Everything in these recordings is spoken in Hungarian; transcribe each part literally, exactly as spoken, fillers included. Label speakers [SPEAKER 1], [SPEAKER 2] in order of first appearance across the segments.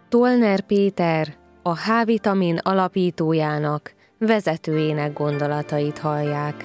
[SPEAKER 1] Tolner Péter, a H-vitamin alapítójának, vezetőjének gondolatait hallják.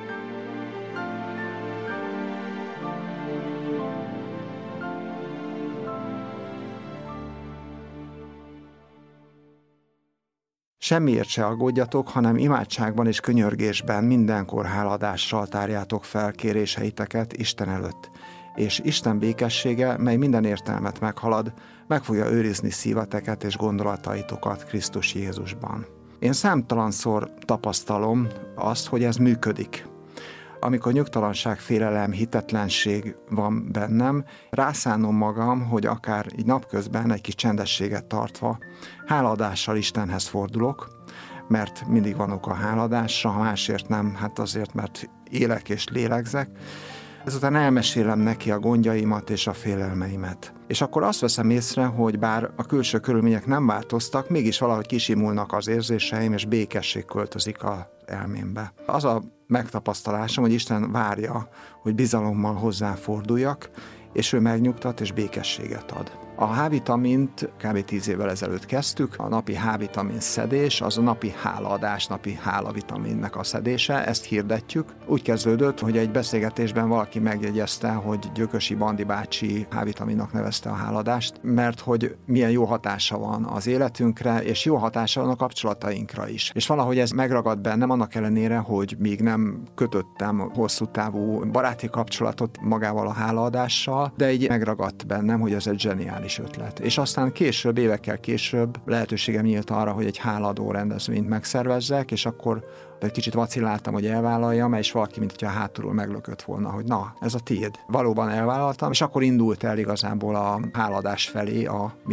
[SPEAKER 2] Semmiért se aggódjatok, hanem imádságban és könyörgésben mindenkor háladással tárjátok fel kéréseiteket Isten előtt, és Isten békessége, mely minden értelmet meghalad, meg fogja őrizni szíveteket és gondolataitokat Krisztus Jézusban. Én számtalanszor tapasztalom azt, hogy ez működik. Amikor nyugtalanság, félelem, hitetlenség van bennem, rászánom magam, hogy akár így napközben egy kis csendességet tartva, hálaadással Istenhez fordulok, mert mindig van ok a hálaadásra, ha másért nem, hát azért, mert élek és lélegzek. Ezután elmesélem neki a gondjaimat és a félelmeimet. És akkor azt veszem észre, hogy bár a külső körülmények nem változtak, mégis valahogy kisimulnak az érzéseim, és békesség költözik az elmémbe. Az a megtapasztalásom, hogy Isten várja, hogy bizalommal hozzáforduljak, és ő megnyugtat és békességet ad. A H-vitamint kb. tíz évvel ezelőtt kezdtük, a napi H-vitamin szedés, az a napi hálaadás, napi hálavitaminnek a szedése, ezt hirdetjük. Úgy kezdődött, hogy egy beszélgetésben valaki megjegyezte, hogy Gyökösi Bandi bácsi H-vitaminnak nevezte a háladást, mert hogy milyen jó hatása van az életünkre, és jó hatása van a kapcsolatainkra is. És valahogy ez megragad bennem, annak ellenére, hogy még nem kötöttem hosszú távú baráti kapcsolatot magával a hálaadással, de így megragadt bennem, hogy ez egy zseniális ötlet. És aztán később, évekkel később lehetőségem nyílt arra, hogy egy hálaadó rendezvényt megszervezzek, és akkor egy kicsit vacilláltam, hogy elvállaljam, és valaki, mint hogyha hátulról meglökött volna, hogy na, ez a tiéd. Valóban elvállaltam, és akkor indult el igazából a hálaadás felé a